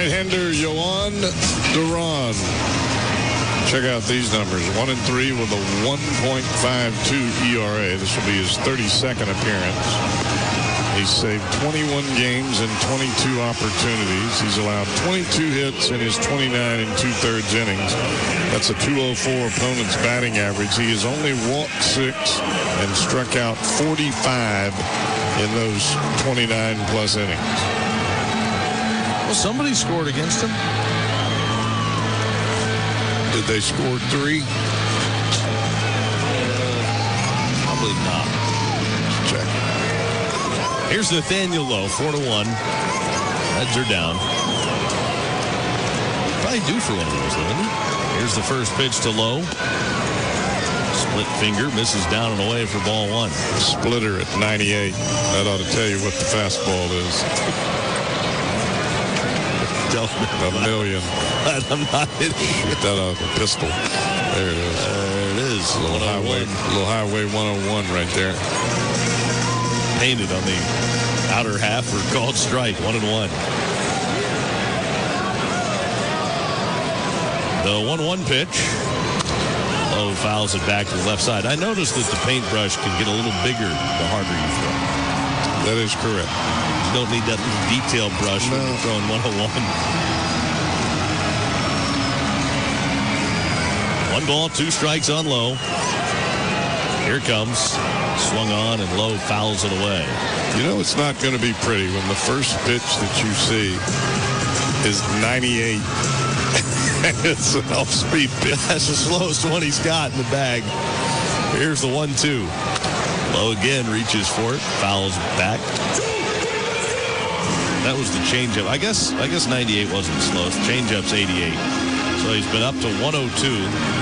Right-hander Yohan Duran. Check out these numbers. 1-3 with a 1.52 ERA. This will be his 32nd appearance. He saved 21 games and 22 opportunities. He's allowed 22 hits in his 29 2/3 innings. That's a 204 opponent's batting average. He has only walked 6 and struck out 45 in those 29-plus innings. Well, somebody scored against him. Did they score 3? Probably not. Check. Here's Nathaniel Lowe, 4-1. Reds are down. Probably due for one of those, though, isn't he? Here's the first pitch to Lowe. Split finger, misses down and away for ball 1. Splitter at 98. That ought to tell you what the fastball is. A million. I'm not hitting. Shoot that off a pistol. There it is. There it is. Little highway 101 right there. Painted on the outer half for called strike. 1-1. The 1-1 pitch. Lowe fouls it back to the left side. I noticed that the paintbrush can get a little bigger the harder you throw. That is correct. You don't need that little detail brush when you're throwing 101. 1 ball, 2 strikes on Lowe. Here comes. Swung on and Lowe fouls it away. You know it's not going to be pretty when the first pitch that you see is 98. It's an off-speed pitch. That's the slowest one he's got in the bag. Here's the 1-2. Lowe again reaches for it, fouls back. That was the changeup. I guess 98 wasn't the slowest. Changeup's 88. So he's been up to 102.